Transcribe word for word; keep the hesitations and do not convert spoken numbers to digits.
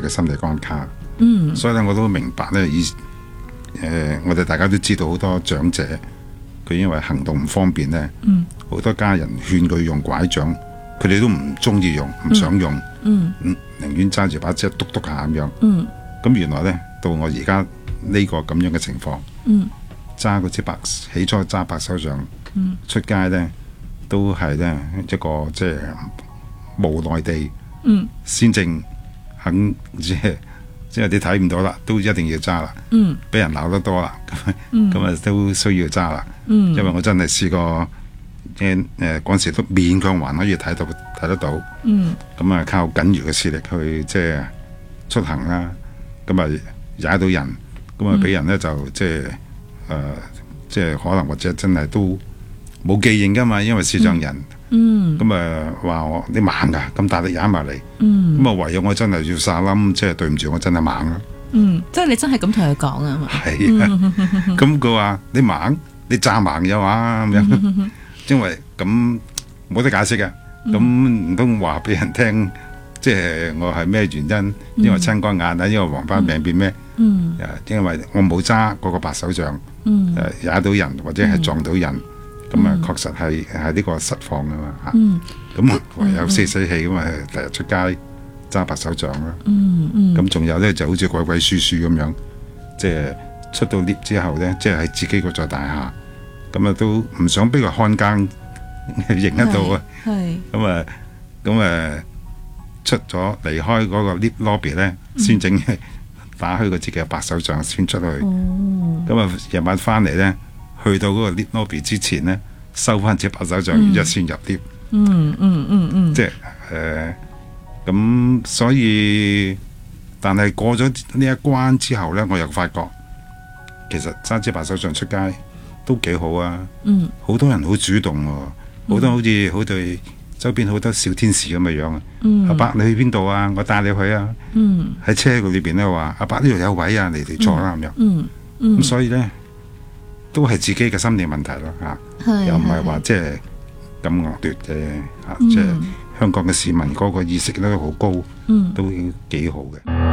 嘅心理關卡。 嗯， 所以咧我都明白咧，以誒、呃、我哋大家都知道好多長者佢因為行動唔方便咧， 嗯， 好多家人勸佢用拐杖，佢哋都唔中意用，唔想用， 嗯， 嗯，寧願揸住把遮篤篤下咁樣。 嗯， 咁原來咧到我而家呢個咁樣嘅情況， 嗯， 揸嗰支白起初揸白手杖， 嗯， 出街咧都係咧一個即係無奈地， 嗯， 先正肯即係即係你睇唔到啦，都一定要揸啦。 嗯， 俾人鬧得多啦， 嗯， 咁啊都需要揸啦。 嗯， 因為我真係試過誒誒嗰陣時都勉強還可以睇到睇得到。 嗯， 咁啊靠僅餘嘅視力去即係出行啦。咁啊踩到人，咁啊俾人咧就即係誒即係可能或者真係都冇記認噶嘛，因為視障人。 嗯， 咁啊話我你盲噶，咁大力踩埋嚟。 嗯， 咁啊唯有我真係要撒冧，即係對唔住，我真係盲啦。 嗯，即係你真係咁同佢講啊嘛？ 係啊，咁佢話你盲，你詐盲嘅話咁樣，因為咁冇得解釋嘅，咁唔通話俾人聽，即係我係咩原因？因為青光眼啊，因為黃斑病變咩？ 嗯， 因為我冇揸嗰個白手杖， 嗯， 誒踩到人或者係撞到人，咁啊確實係係呢個實況噶嘛嚇。 嗯， 咁唯有死死氣咁啊，第日出街揸白手杖啦。 嗯嗯， 咁仲有咧就好似鬼鬼祟祟咁樣，即係出到 lift 之後咧，即係喺自己嗰座大廈，咁啊都唔想俾個看更認得到啊。 係， 咁啊，咁啊出咗離開嗰個 lift lobby 咧，先整打開佢自己嘅白手杖先出去。 哦， 咁啊夜晚翻嚟咧，去到嗰個 lift lobby 之前咧，收翻隻白手杖，然之後先入 lift。 嗯嗯嗯嗯， 即係誒。咁所以，但係過咗呢一關之後呢，我又發覺其實揸支白手杖出街都幾好啊！ 嗯， 好多人好主動喎、啊，好、嗯、多好似好似周邊好多小天使咁嘅樣啊！ 嗯， 阿伯你去邊度啊？我帶你去啊！ 嗯， 喺車裏邊咧話阿伯呢度有位啊，你嚟坐啦咁樣。 嗯嗯， 咁所以呢，都係自己嘅心理問題咯嚇，又唔係話即係咁惡劣嘅嚇，即係。香港嘅市民嗰個意識都好高，嗯、都幾好嘅。